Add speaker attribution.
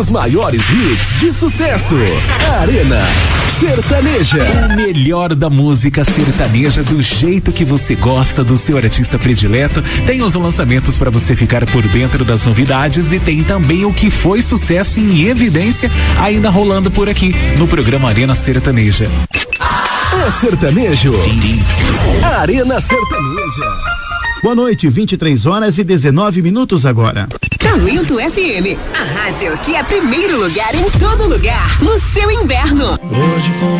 Speaker 1: Os maiores hits de sucesso. Arena Sertaneja.
Speaker 2: O melhor da música sertaneja do jeito que você gosta, do seu artista predileto. Tem os lançamentos para você ficar por dentro das novidades e tem também o que foi sucesso em evidência ainda rolando por aqui no programa Arena Sertaneja.
Speaker 1: É sertanejo. Arena Sertaneja.
Speaker 3: Boa noite, 23h19 agora.
Speaker 4: Talento FM, a rádio que é primeiro lugar em todo lugar, no seu inverno.
Speaker 5: Hoje com